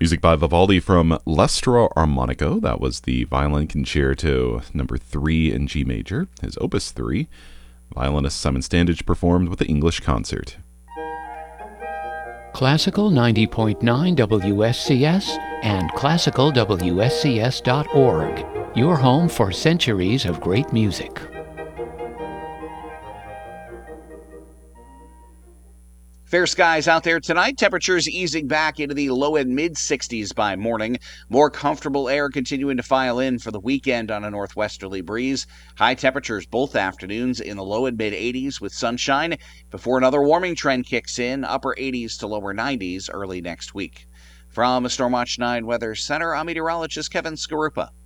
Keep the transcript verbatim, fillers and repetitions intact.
Music by Vivaldi from L'Estro Armonico. That was the Violin Concerto number three in G major, his Opus three. Violinist Simon Standage performed with the English Concert. Classical ninety point nine W S C S and classical W S C S dot org. Your home for centuries of great music. Fair skies out there tonight. Temperatures easing back into the low and mid sixties by morning. More comfortable air continuing to file in for the weekend on a northwesterly breeze. High temperatures both afternoons in the low and mid eighties with sunshine before another warming trend kicks in, upper eighties to lower nineties early next week. From the Stormwatch nine Weather Center, I'm meteorologist Kevin Skarupa.